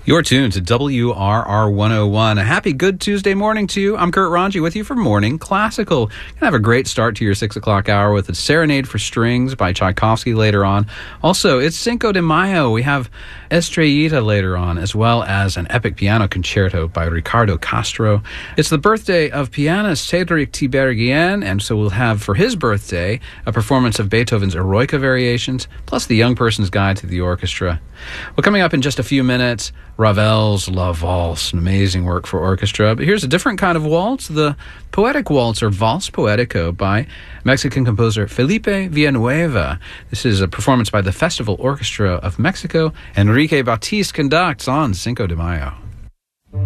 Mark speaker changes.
Speaker 1: You're tuned to WRR 101. A happy Good Tuesday morning to you. I'm Kurt Ranji with you for Morning Classical. You're going to have a great start to your 6 o'clock hour with a Serenade for Strings by Tchaikovsky later on. Also, it's Cinco de Mayo. We have Estrellita later on, as well as an epic piano concerto by Ricardo Castro. It's the birthday of pianist Cédric Tiberghien, and so we'll have for his birthday a performance of Beethoven's Eroica Variations, plus the Young Person's Guide to the Orchestra. Well, coming up in just a few minutes, Ravel's La Valse, an amazing work for orchestra. But here's a different kind of waltz, the Poetic Waltz or Valse Poetico by Mexican composer Felipe Villanueva. This is a performance by the Festival Orchestra of Mexico. Enrique Batiste conducts on Cinco de Mayo.